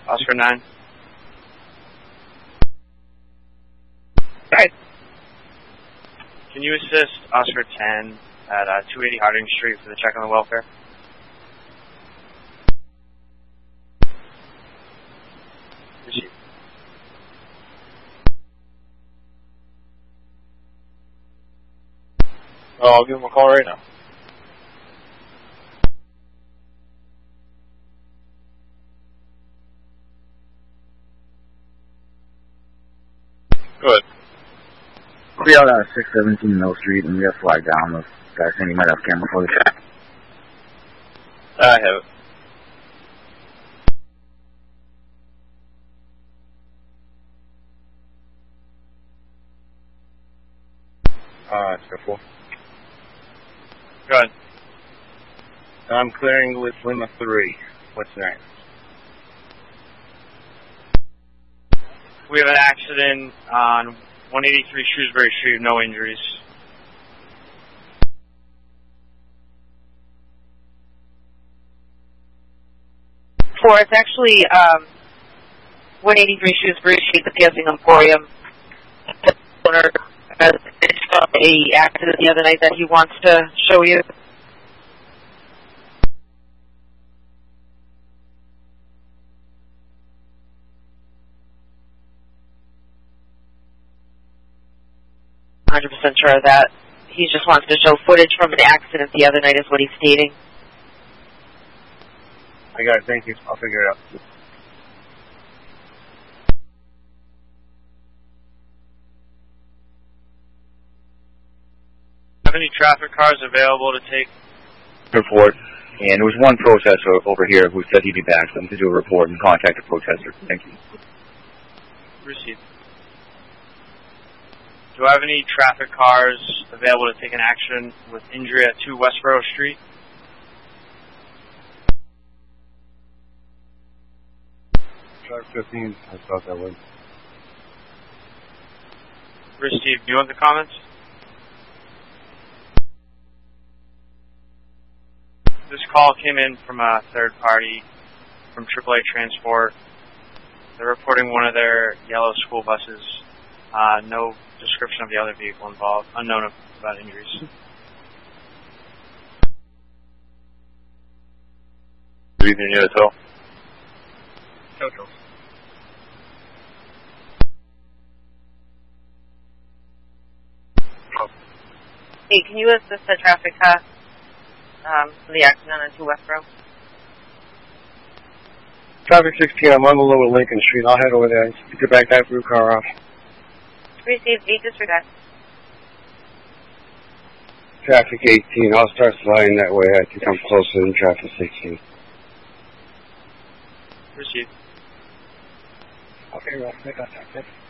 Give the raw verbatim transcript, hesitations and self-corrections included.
Oscar nine. Right. Can you assist Oscar ten at uh, two eighty Harding Street for the check on the welfare? Receive. Oh, I'll give him a call right now. Good. We out at six seventeen Mill Street, and we got flagged down with guys saying he might have camera footage. I have it. Uh, it's four. Go ahead. I'm clearing with Lima three. What's next? We have an accident on one eighty-three Shrewsbury Street, no injuries. Four, it's actually um, one eighty-three Shrewsbury Street, the Passing Emporium. The owner has a accident the other night that he wants to show you. one hundred percent sure of that. He just wants to show footage from an accident the other night is what he's stating. I got it, thank you. I'll figure it out. Have any traffic cars available to take? Report. And there was one protester over here who said he'd be back, so I'm going to do a report and contact the protester. Thank you. Received. Do I have any traffic cars available to take an action with injury at two Westboro Street? Truck fifteen, I thought that was. Received. Do you want the comments? This call came in from a third party from triple A Transport. They're reporting one of their yellow school buses. Uh, no description of the other vehicle involved. Unknown about injuries. Do you need to tell? Total. Hey, can you assist the traffic car um, for the accident on two Westboro? Traffic sixteen, I'm on the lower Lincoln Street. I'll head over there and get back that blue car off. Received. eight disregard. Traffic eighteen, I'll start sliding that way. I think I'm closer than traffic sixteen. Received. Okay, Ross, I got that.